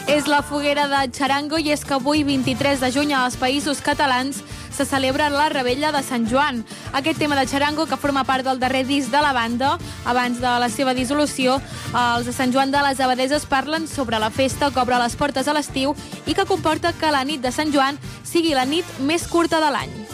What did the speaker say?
És la foguera de Charango i és que avui, 23 de juny, als Països Catalans se celebra la Revetlla de Sant Joan. Aquest tema de Charango, que forma part del darrer disc de la banda, abans de la seva dissolució, els de Sant Joan de les Abadeses parlen sobre la festa que obre les portes a l'estiu i que comporta que la nit de Sant Joan sigui la nit més curta de l'any.